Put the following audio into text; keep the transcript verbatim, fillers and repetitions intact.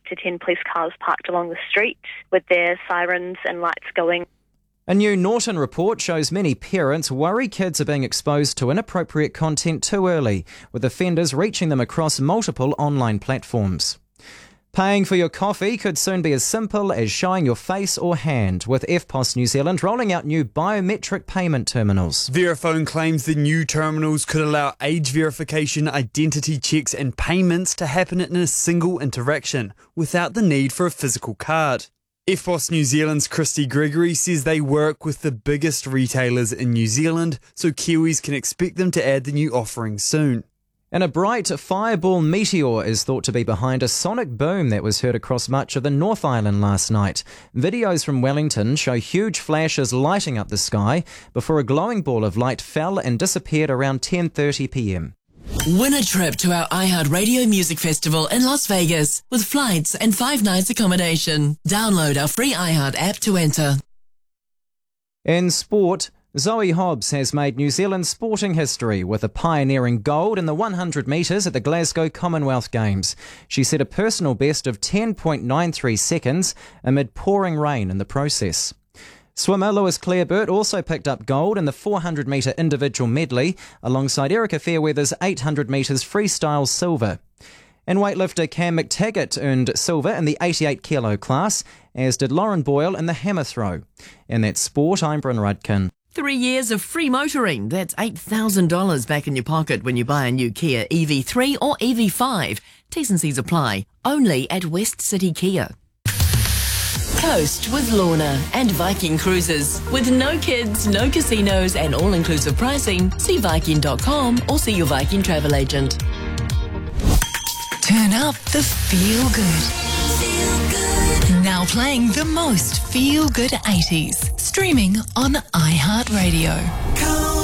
to ten police cars parked along the street with their sirens and lights going. A new Norton report shows many parents worry kids are being exposed to inappropriate content too early, with offenders reaching them across multiple online platforms. Paying for your coffee could soon be as simple as showing your face or hand, with F P O S New Zealand rolling out new biometric payment terminals. Verifone claims the new terminals could allow age verification, identity checks and payments to happen in a single interaction, without the need for a physical card. F P O S New Zealand's Christy Gregory says they work with the biggest retailers in New Zealand, so Kiwis can expect them to add the new offering soon. And a bright fireball meteor is thought to be behind a sonic boom that was heard across much of the North Island last night. Videos from Wellington show huge flashes lighting up the sky before a glowing ball of light fell and disappeared around ten thirty p m. Win a trip to our iHeartRadio Music Festival in Las Vegas with flights and five nights accommodation. Download our free iHeart app to enter. In sport, Zoe Hobbs has made New Zealand sporting history with a pioneering gold in the one hundred metres at the Glasgow Commonwealth Games. She set a personal best of ten point nine three seconds amid pouring rain in the process. Swimmer Lewis Clareburt also picked up gold in the four hundred metre individual medley alongside Erica Fairweather's eight hundred metres freestyle silver. And weightlifter Cam McTaggart earned silver in the eighty-eight kilo class, as did Lauren Boyle in the hammer throw. In that sport, I'm Bryn Rudkin. Three years of free motoring. That's eight thousand dollars back in your pocket when you buy a new Kia E V three or E V five. T's and C's apply. Only at West City Kia. Coast with Lorna and Viking Cruises. With no kids, no casinos and all-inclusive pricing, see Viking dot com or see your Viking travel agent. Turn up the feel good. Feel good. Now playing the most feel good eighties. Streaming on iHeartRadio.